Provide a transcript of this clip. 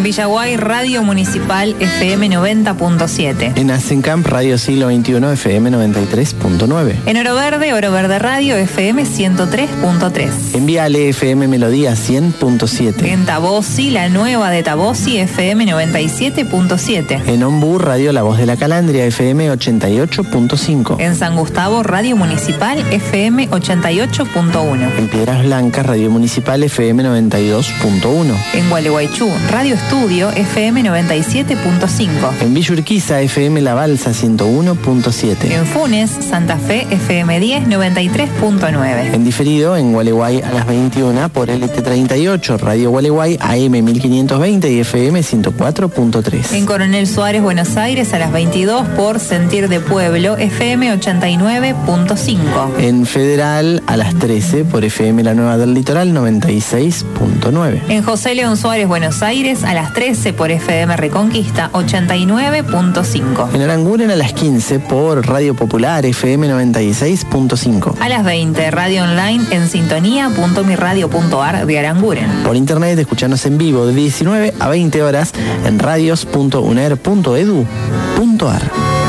En Villaguay, Radio Municipal FM 90.7. En Asencamp, Radio Siglo XXI FM 93.9. En Oro Verde Radio FM 103.3. En Viale, FM Melodía 100.7. En Tabossi, la nueva de Tabossi, FM 97.7. En Ombú, Radio La Voz de la Calandria, FM 88.5. En San Gustavo, Radio Municipal, FM 88.1. En Piedras Blancas, Radio Municipal, FM 92.1. En Gualeguaychú, Radio Estudio, FM 97.5. En Villa Urquiza, FM La Balsa 101.7. En Funes, Santa Fe, FM 10 93.9. En diferido, en Gualeguay a las 21 por LT38, Radio Gualeguay, AM 1520 y FM 104.3. En Coronel Suárez, Buenos Aires, a las 22 por Sentir de Pueblo, FM 89.5. En Federal, a las 13 por FM La Nueva del Litoral 96.9. En José León Suárez, Buenos Aires, a las 13 por FM Reconquista 89.5. En Aranguren a las 15 por Radio Popular FM 96.5. A las 20, radio online en sintonía.miradio.ar de Aranguren. Por internet, escucharnos en vivo de 19 a 20 horas en radios.uner.edu.ar.